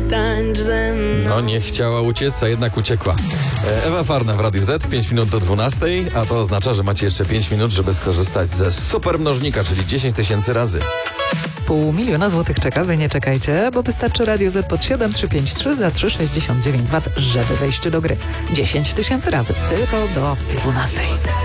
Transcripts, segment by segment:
tańcz ze mną. No nie chciała uciec, a jednak uciekła. Ewa Farna w Radiu Z, 5 minut do 12, a to oznacza, że macie jeszcze 5 minut, żeby skorzystać ze super mnożnika, czyli 10 000 razy. 500 000 złotych czeka, wy nie czekajcie, bo wystarczy Radio Z pod 7353 za 3,69 W, żeby wejść do gry. 10 000 razy, tylko do 12.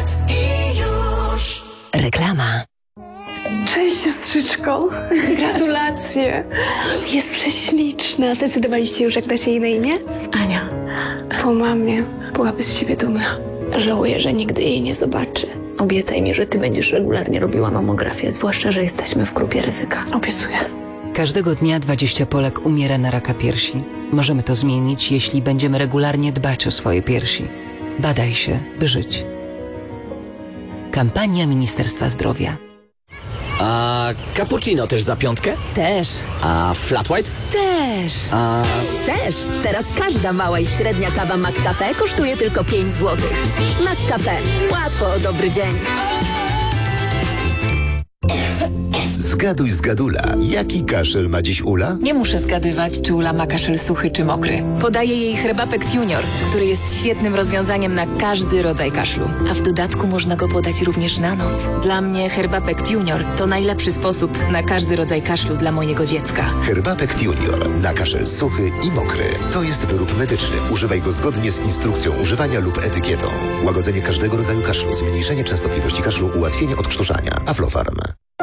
Reklama. Cześć, siostrzyczko. Gratulacje. Jest prześliczna. Zdecydowaliście już, jak dacie jej na imię? Ania. Po mamie. Byłaby z siebie dumna. Żałuję, że nigdy jej nie zobaczy. Obiecaj mi, że ty będziesz regularnie robiła mamografię, zwłaszcza, że jesteśmy w grupie ryzyka. Obiecuję. Każdego dnia 20 Polek umiera na raka piersi. Możemy to zmienić, jeśli będziemy regularnie dbać o swoje piersi. Badaj się, by żyć. Kampania Ministerstwa Zdrowia. A cappuccino też za 5? Też. A flat white? Też. A Też. Teraz każda mała i średnia kawa McCafe kosztuje tylko 5 zł. McCafe. Łatwo o dobry dzień. Zgaduj z Gadula. Jaki kaszel ma dziś Ula? Nie muszę zgadywać, czy Ula ma kaszel suchy czy mokry. Podaję jej Herbapekt Junior, który jest świetnym rozwiązaniem na każdy rodzaj kaszlu. A w dodatku można go podać również na noc. Dla mnie Herbapekt Junior to najlepszy sposób na każdy rodzaj kaszlu dla mojego dziecka. Herbapekt Junior. Na kaszel suchy i mokry. To jest wyrób medyczny. Używaj go zgodnie z instrukcją używania lub etykietą. Łagodzenie każdego rodzaju kaszlu, zmniejszenie częstotliwości kaszlu, ułatwienie odkrztuszania. Aflofarm.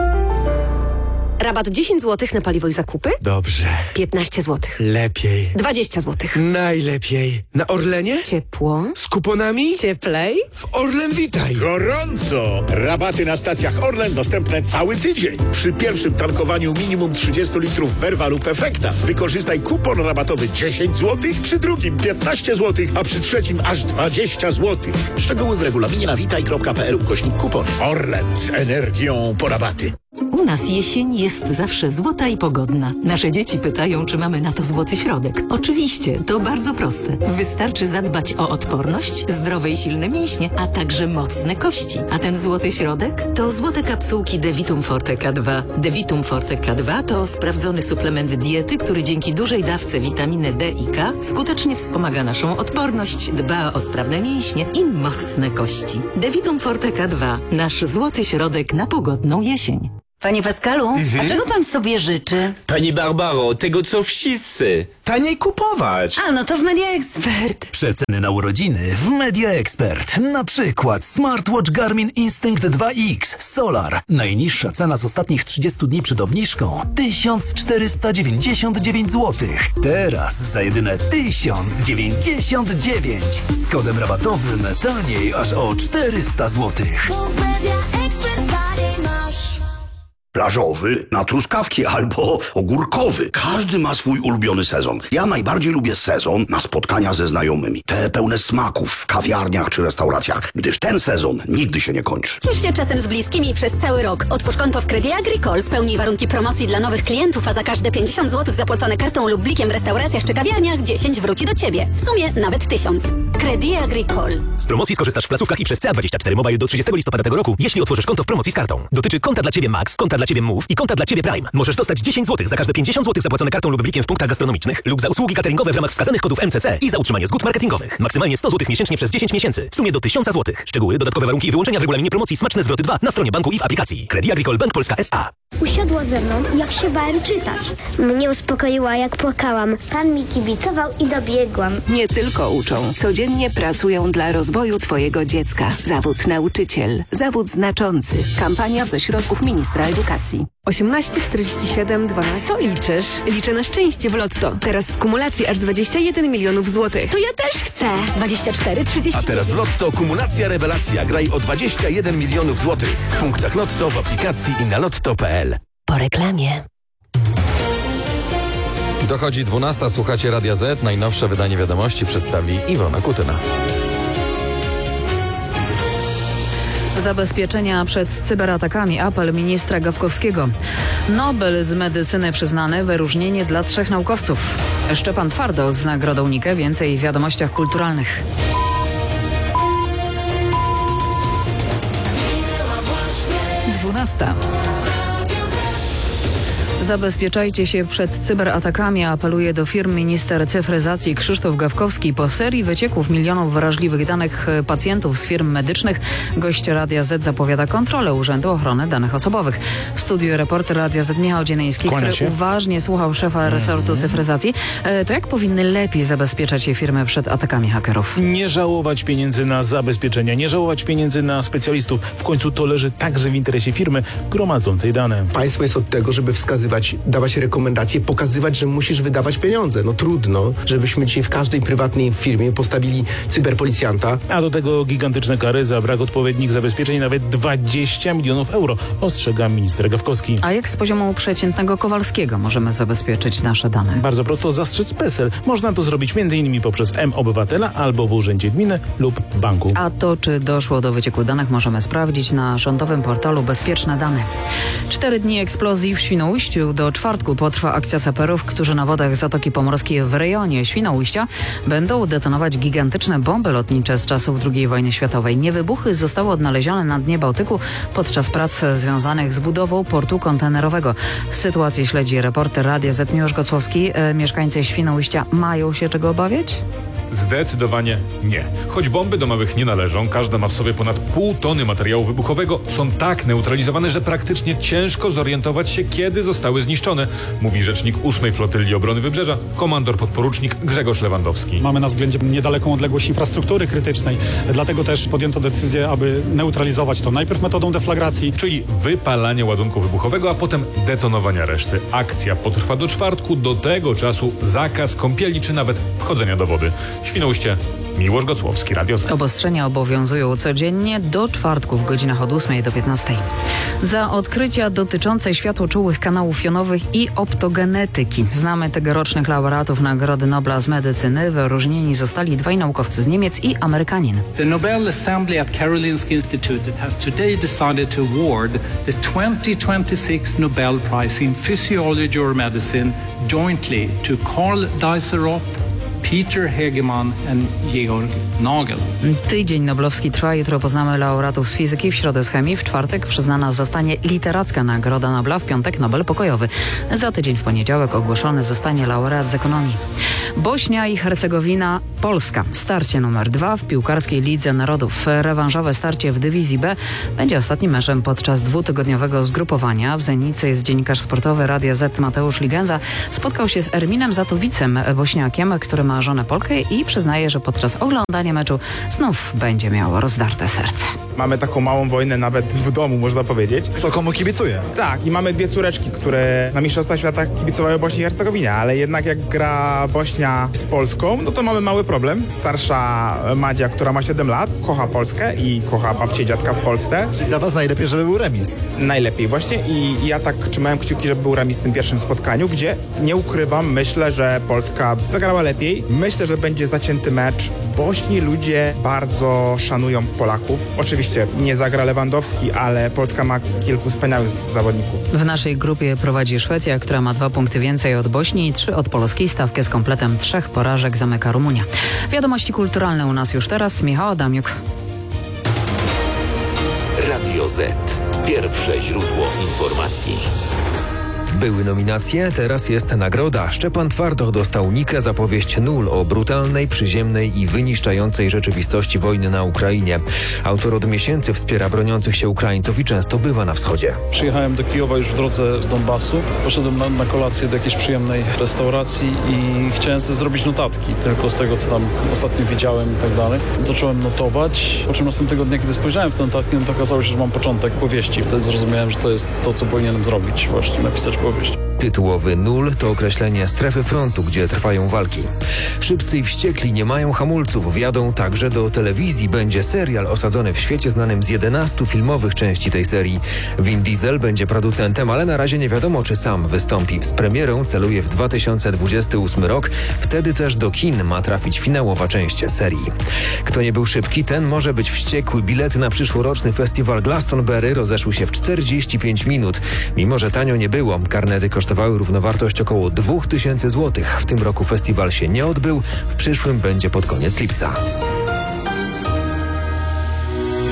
Rabat 10 zł na paliwo i zakupy? Dobrze. 15 zł. Lepiej. 20 zł. Najlepiej. Na Orlenie? Ciepło. Z kuponami? Cieplej. W Orlen Witaj. Gorąco! Rabaty na stacjach Orlen dostępne cały tydzień. Przy pierwszym tankowaniu minimum 30 litrów Verva lub Efekta wykorzystaj kupon rabatowy 10 zł, przy drugim 15 zł, a przy trzecim aż 20 zł. Szczegóły w regulaminie na witaj.pl/kupon. Orlen z energią po rabaty. U nas jesień jest zawsze złota i pogodna. Nasze dzieci pytają, czy mamy na to złoty środek. Oczywiście, to bardzo proste. Wystarczy zadbać o odporność, zdrowe i silne mięśnie, a także mocne kości. A ten złoty środek to złote kapsułki Devitum Forte K2. Devitum Forte K2 to sprawdzony suplement diety, który dzięki dużej dawce witaminy D i K skutecznie wspomaga naszą odporność, dba o sprawne mięśnie i mocne kości. Devitum Forte K2. Nasz złoty środek na pogodną jesień. Panie Pascalu, a czego pan sobie życzy? Pani Barbaro, tego co wszyscy. Taniej kupować. A, no to w Media Expert. Przeceny na urodziny w Media Expert. Na przykład smartwatch Garmin Instinct 2X Solar. Najniższa cena z ostatnich 30 dni przed obniżką 1499 zł. Teraz za jedyne 1099. Z kodem rabatowym taniej aż o 400 zł. Plażowy na truskawki albo ogórkowy. Każdy ma swój ulubiony sezon. Ja najbardziej lubię sezon na spotkania ze znajomymi. Te pełne smaków w kawiarniach czy restauracjach, gdyż ten sezon nigdy się nie kończy. Ciesz się czasem z bliskimi przez cały rok. Otwórz konto w Credit Agricole, spełnij warunki promocji dla nowych klientów, a za każde 50 zł zapłacone kartą lub blikiem w restauracjach czy kawiarniach 10 wróci do Ciebie. W sumie nawet 1000. Credit Agricole. Z promocji skorzystasz w placówkach i przez CA24 Mobile do 30 listopada tego roku, jeśli otworzysz konto w promocji z kartą. Dotyczy konta dla Ciebie Max, konta dla Ciebie Move i konta dla Ciebie Prime. Możesz dostać 10 zł za każde 50 zł zapłacone kartą lub blikiem w punktach gastronomicznych lub za usługi cateringowe w ramach wskazanych kodów MCC i za utrzymanie zgód marketingowych. Maksymalnie 100 zł miesięcznie przez 10 miesięcy. W sumie do 1000 zł. Szczegóły, dodatkowe warunki i wyłączenia w regulaminie promocji Smaczne Zwroty 2 na stronie banku i w aplikacji. Credit Agricole Bank Polska S.A. Usiadła ze mną, jak się bałem czytać. Mnie uspokoiła, jak płakałam. Pan mi kibicował i dobiegłam. Nie tylko uczą. Codziennie pracują dla rozwoju Twojego dziecka. Zawód nauczyciel. Zawód znaczący. Kampania ze środków Ministra Edukacji. 18 47 12. Co liczysz? Liczę na szczęście w Lotto. Teraz w kumulacji aż 21 milionów złotych. To ja też chcę. 24 30. A teraz w Lotto kumulacja rewelacja. Graj o 21 milionów złotych. W punktach Lotto, w aplikacji i na lotto.pl. Po reklamie. Dochodzi 12, słuchacie Radia Z. Najnowsze wydanie wiadomości przedstawi Iwona Kutyna. Zabezpieczenia przed cyberatakami. Apel ministra Gawkowskiego. Nobel z medycyny przyznany, wyróżnienie dla 3 naukowców. Szczepan Twardoch z nagrodą Nike. Więcej w wiadomościach kulturalnych. 12. Zabezpieczajcie się przed cyberatakami, apeluje do firm minister cyfryzacji Krzysztof Gawkowski. Po serii wycieków milionów wrażliwych danych pacjentów z firm medycznych gość Radia Z zapowiada kontrolę Urzędu Ochrony Danych Osobowych. W studiu reporter Radia Z Michał Dzieleński, który uważnie słuchał szefa resortu cyfryzacji. To jak powinny lepiej zabezpieczać się firmy przed atakami hakerów? Nie żałować pieniędzy na zabezpieczenia, nie żałować pieniędzy na specjalistów. W końcu to leży także w interesie firmy gromadzącej dane. Państwo jest od tego, żeby wskazywać, dawać rekomendacje, pokazywać, że musisz wydawać pieniądze. No trudno, żebyśmy dzisiaj w każdej prywatnej firmie postawili cyberpolicjanta. A do tego gigantyczne kary za brak odpowiednich zabezpieczeń, nawet 20 milionów euro, ostrzega minister Gawkowski. A jak z poziomu przeciętnego Kowalskiego możemy zabezpieczyć nasze dane? Bardzo prosto, zastrzec PESEL. Można to zrobić m.in. poprzez M-Obywatela albo w urzędzie gminy lub banku. A to, czy doszło do wycieku danych, możemy sprawdzić na rządowym portalu Bezpieczne Dane. 4 dni eksplozji w Świnoujściu. Do czwartku potrwa akcja saperów, którzy na wodach Zatoki Pomorskiej w rejonie Świnoujścia będą detonować gigantyczne bomby lotnicze z czasów II wojny światowej. Niewybuchy zostały odnalezione na dnie Bałtyku podczas prac związanych z budową portu kontenerowego. Sytuację śledzi reporter Radia Z Miłosz Gocłowski. Mieszkańcy Świnoujścia mają się czego obawiać? Zdecydowanie nie. Choć bomby domowych nie należą, każda ma w sobie ponad 0,5 tony materiału wybuchowego, są tak neutralizowane, że praktycznie ciężko zorientować się, kiedy zostały zniszczone, mówi rzecznik 8. Flotyli Obrony Wybrzeża, komandor podporucznik Grzegorz Lewandowski. Mamy na względzie niedaleką odległość infrastruktury krytycznej, dlatego też podjęto decyzję, aby neutralizować to najpierw metodą deflagracji, czyli wypalania ładunku wybuchowego, a potem detonowania reszty. Akcja potrwa do czwartku, do tego czasu zakaz kąpieli czy nawet wchodzenia do wody. Świnoujście, Miłosz Gocłowski, Radio Z. Obostrzenia obowiązują codziennie do czwartku w godzinach od 8 do 15. Za odkrycia dotyczące światłoczułych kanałów jonowych i optogenetyki znamy tegorocznych laureatów Nagrody Nobla z medycyny. Wyróżnieni zostali 2 naukowcy z Niemiec i Amerykanin. The Nobel Assembly at Karolinska Institute has today decided to award the 2026 Nobel Prize in Physiology or Medicine jointly to Karl Deiseroth, Peter Hegemann and Georg Nagel. Tydzień noblowski trwa. Jutro poznamy laureatów z fizyki, w środę z chemii, w czwartek przyznana zostanie literacka Nagroda Nobla, w piątek Nobel pokojowy. Za tydzień w poniedziałek ogłoszony zostanie laureat z ekonomii. Bośnia i Hercegowina, Polska. Starcie numer 2 w piłkarskiej Lidze Narodów. Rewanżowe starcie w dywizji B będzie ostatnim meczem podczas 2-tygodniowego zgrupowania. W Zenicy jest dziennikarz sportowy Radia Z Mateusz Ligenza. Spotkał się z Erminem Zatowicem, bośniakiem, który ma żonę Polkę i przyznaje, że podczas oglądania meczu znów będzie miało rozdarte serce. Mamy taką małą wojnę nawet w domu, można powiedzieć. Kto komu kibicuje? Tak, i mamy 2 córeczki, które na Mistrzostwach Świata kibicowały Bośni i Hercegowinie, ale jednak jak gra Bośnia z Polską, no to mamy mały problem. Starsza Madzia, która ma 7 lat, kocha Polskę i kocha babcię i dziadka w Polsce. Czyli dla was najlepiej, żeby był remis. Najlepiej właśnie i ja tak trzymałem kciuki, żeby był remis w tym pierwszym spotkaniu, gdzie nie ukrywam, myślę, że Polska zagrała lepiej. Myślę, że będzie zacięty mecz. W Bośni ludzie bardzo szanują Polaków. Oczywiście nie zagra Lewandowski, ale Polska ma kilku wspaniałych zawodników. W naszej grupie prowadzi Szwecja, która ma 2 punkty więcej od Bośni i 3 od Polski. Stawkę z kompletem 3 porażek zamyka Rumunia. Wiadomości kulturalne u nas już teraz. Michał Adamiuk. Radio Z. Pierwsze źródło informacji. Były nominacje, teraz jest nagroda. Szczepan Twardoch dostał Nikę za powieść Nul o brutalnej, przyziemnej i wyniszczającej rzeczywistości wojny na Ukrainie. Autor od miesięcy wspiera broniących się Ukraińców i często bywa na wschodzie. Przyjechałem do Kijowa już w drodze z Donbasu. Poszedłem na kolację do jakiejś przyjemnej restauracji i chciałem sobie zrobić notatki, tylko z tego, co tam ostatnio widziałem i tak dalej. Zacząłem notować, po czym następnego dnia, kiedy spojrzałem w te notatki, no to okazało się, że mam początek powieści. Wtedy zrozumiałem, że to jest to, co powinienem zrobić, właśnie napisać powieść. Tytułowy Nul to określenie strefy frontu, gdzie trwają walki. Szybcy i wściekli nie mają hamulców. Wjadą także do telewizji. Będzie serial osadzony w świecie znanym z 11 filmowych części tej serii. Vin Diesel będzie producentem, ale na razie nie wiadomo, czy sam wystąpi. Z premierą celuje w 2028 rok. Wtedy też do kin ma trafić finałowa część serii. Kto nie był szybki, ten może być wściekły. Bilety na przyszłoroczny festiwal Glastonbury rozeszły się w 45 minut. Mimo że tanio nie było, karnety kosztowały równowartość około 2000 zł. W tym roku festiwal się nie odbył, w przyszłym będzie pod koniec lipca.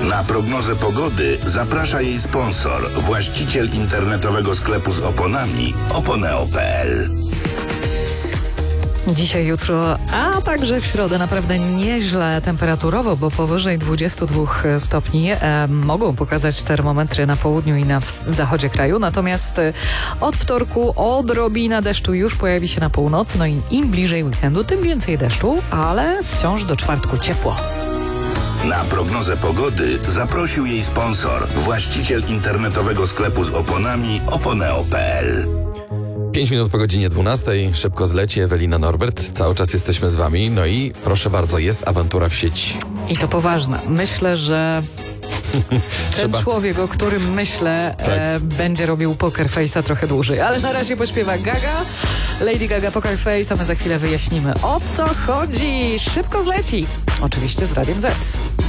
Na prognozę pogody zaprasza jej sponsor, właściciel internetowego sklepu z oponami oponeo.pl. Dzisiaj, jutro, a także w środę naprawdę nieźle temperaturowo, bo powyżej 22 stopni mogą pokazać termometry na południu i na zachodzie kraju. Natomiast od wtorku odrobina deszczu już pojawi się na północy. No i im bliżej weekendu, tym więcej deszczu, ale wciąż do czwartku ciepło. Na prognozę pogody zaprosił jej sponsor, właściciel internetowego sklepu z oponami oponeo.pl. 5 minut po godzinie 12. Szybko zleci Ewelina Norbert. Cały czas jesteśmy z wami. No i proszę bardzo, jest awantura w sieci. I to poważna. Myślę, że ten człowiek, o którym myślę, będzie robił poker face'a trochę dłużej. Ale na razie pośpiewa Gaga. Lady Gaga Poker Face, a my za chwilę wyjaśnimy, o co chodzi. Szybko zleci. Oczywiście z Radiem Z.